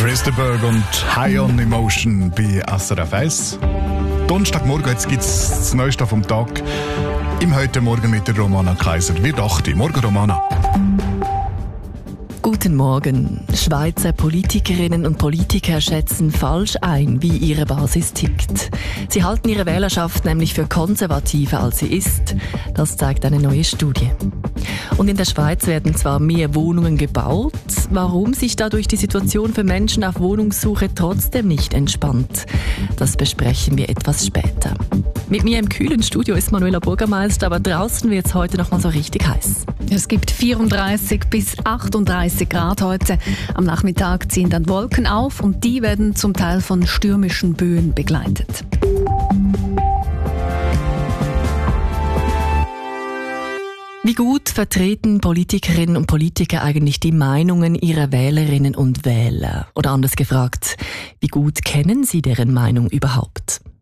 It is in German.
Risterberg und High on Emotion bei SRF 1. Donnerstagmorgen, jetzt gibt es das Neueste vom Tag. Im Heute Morgen mit der Romana Kaiser. Wie dachte ich? Morgen, Romana. Guten Morgen. Schweizer Politikerinnen und Politiker schätzen falsch ein, wie ihre Basis tickt. Sie halten ihre Wählerschaft nämlich für konservativer, als sie ist. Das zeigt eine neue Studie. Und in der Schweiz werden zwar mehr Wohnungen gebaut, warum sich dadurch die Situation für Menschen auf Wohnungssuche trotzdem nicht entspannt, das besprechen wir etwas später. Mit mir im kühlen Studio ist Manuela Bürgermeister, aber draußen wird es heute noch mal so richtig heiß. Es gibt 34 bis 38 Grad heute. Am Nachmittag ziehen dann Wolken auf und die werden zum Teil von stürmischen Böen begleitet. Wie gut vertreten Politikerinnen und Politiker eigentlich die Meinungen ihrer Wählerinnen und Wähler? Oder anders gefragt, wie gut kennen sie deren Meinung überhaupt?